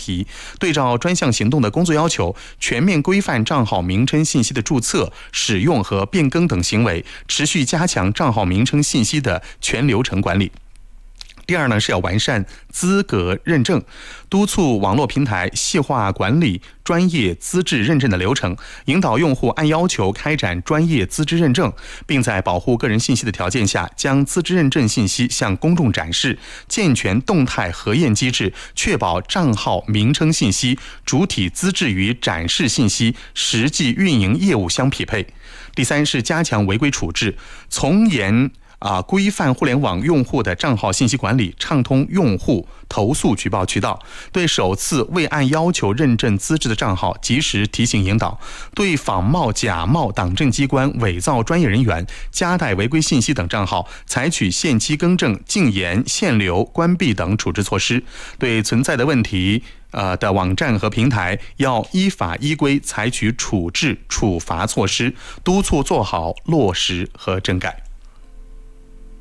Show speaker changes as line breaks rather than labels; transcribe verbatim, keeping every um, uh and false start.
题，对照专项行动的工作要求，全面规范账号名称信息的注册、使用和变更等行为，持续加强账号名称信息的全流程管理。第二呢，是要完善资格认证，督促网络平台细化管理专业资质认证的流程，引导用户按要求开展专业资质认证，并在保护个人信息的条件下，将资质认证信息向公众展示，健全动态核验机制，确保账号名称信息主体资质与展示信息实际运营业务相匹配。第三是加强违规处置，从严啊，规范互联网用户的账号信息管理，畅通用户投诉举报渠道，对首次未按要求认证资质的账号及时提醒引导，对仿冒假冒党政机关、伪造专业人员、夹带违规信息等账号采取限期更正、禁言、限流、关闭等处置措施，对存在的问题呃的网站和平台要依法依规采取处置处罚措施，督促做好落实和整改。